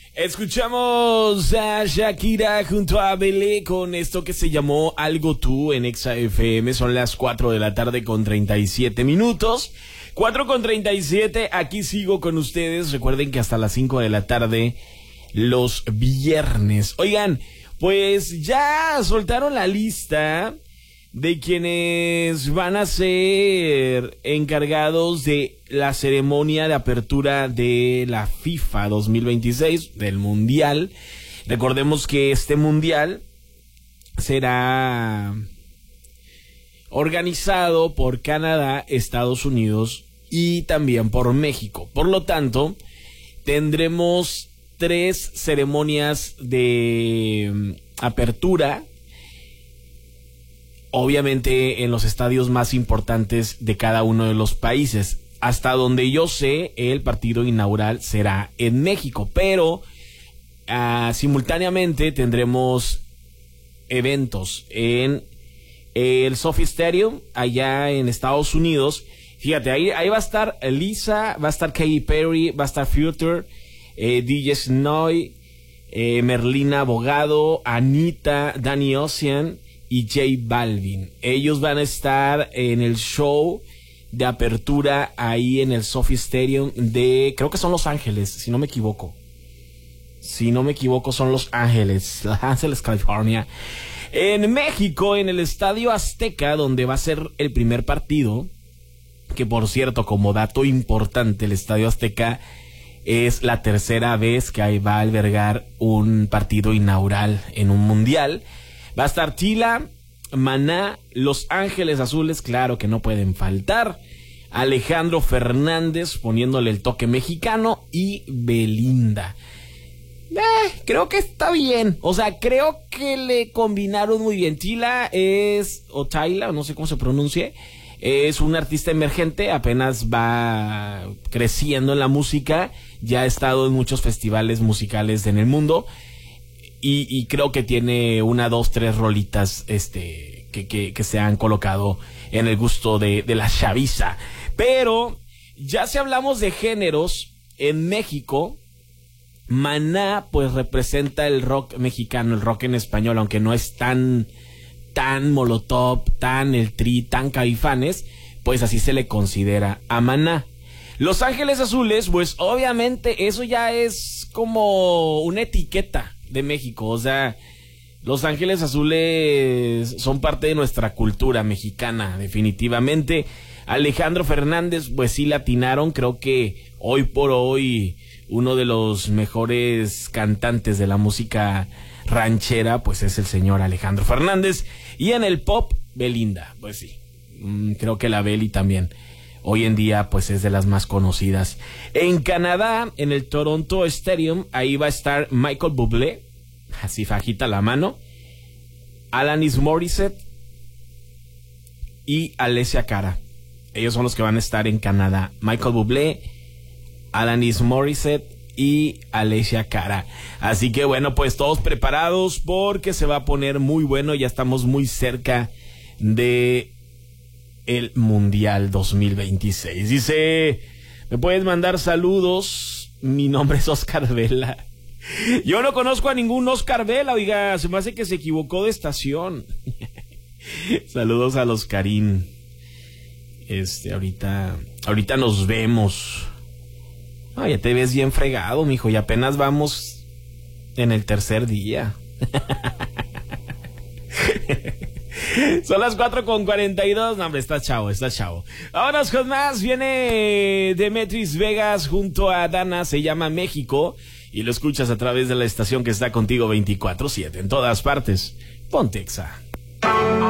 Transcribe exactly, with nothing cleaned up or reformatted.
Escuchamos a Shakira junto a Belé con esto que se llamó Algo Tú en Exa F M. Son las cuatro de la tarde con treinta y siete minutos. cuatro con treinta y siete, aquí sigo con ustedes. Recuerden que hasta las cinco de la tarde los viernes. Oigan, pues ya soltaron la lista de quienes van a ser encargados de la ceremonia de apertura de la FIFA dos mil veintiséis, del Mundial. Recordemos que este Mundial será organizado por Canadá, Estados Unidos y también por México. Por lo tanto, tendremos tres ceremonias de apertura, obviamente en los estadios más importantes de cada uno de los países. Hasta donde yo sé, el partido inaugural será en México, pero uh, simultáneamente tendremos eventos en el SoFi Stadium allá en Estados Unidos. Fíjate, ahí, ahí va a estar Lisa, va a estar Katy Perry, va a estar Future, eh, D J Snowy, eh, Merlina Abogado, Anita, Danny Ocean y J Balvin. Ellos van a estar en el show de apertura ahí en el SoFi Stadium de, creo que son Los Ángeles, si no me equivoco. Si no me equivoco, son Los Ángeles, Los Ángeles, California. En México, en el Estadio Azteca, donde va a ser el primer partido, que por cierto, como dato importante, el Estadio Azteca es la tercera vez que ahí va a albergar un partido inaugural en un mundial. Va a estar Tila, Maná, Los Ángeles Azules, claro que no pueden faltar, Alejandro Fernández poniéndole el toque mexicano y Belinda. Eh, creo que está bien, o sea, creo que le combinaron muy bien. Tila es, o Tila, no sé cómo se pronuncie, es un artista emergente, apenas va creciendo en la música, ya ha estado en muchos festivales musicales en el mundo. Y, y creo que tiene una, dos, tres rolitas este, que, que, que se han colocado en el gusto de, de la chaviza. Pero ya si hablamos de géneros, en México, Maná pues representa el rock mexicano, el rock en español, aunque no es tan, tan Molotov, tan El Tri, tan Caifanes, pues así se le considera a Maná. Los Ángeles Azules, pues obviamente eso ya es como una etiqueta de México, o sea, Los Ángeles Azules son parte de nuestra cultura mexicana, definitivamente. Alejandro Fernández, pues sí le atinaron, creo que hoy por hoy uno de los mejores cantantes de la música ranchera, pues es el señor Alejandro Fernández. Y en el pop, Belinda, pues sí, creo que la Beli también hoy en día pues es de las más conocidas. En Canadá, en el Toronto Stadium, ahí va a estar Michael Bublé, así fajita la mano, Alanis Morissette y Alessia Cara. Ellos son los que van a estar en Canadá. Michael Bublé, Alanis Morissette y Alessia Cara. Así que bueno, pues todos preparados porque se va a poner muy bueno. Ya estamos muy cerca de el Mundial dos mil veintiséis. Dice, ¿me puedes mandar saludos? Mi nombre es Oscar Vela. Yo no conozco a ningún Oscar Vela, oiga, se me hace que se equivocó de estación. Saludos a los Karim. Este, ahorita, ahorita nos vemos. Ah, ya te ves bien fregado, mijo, y apenas vamos en el tercer día. Son las cuatro con cuarenta y dos. No, hombre, está chavo, está chavo. Vámonos con más. Viene Demetris Vegas junto a Dana. Se llama México. Y lo escuchas a través de la estación que está contigo veinticuatro siete. En todas partes. Ponte Exa.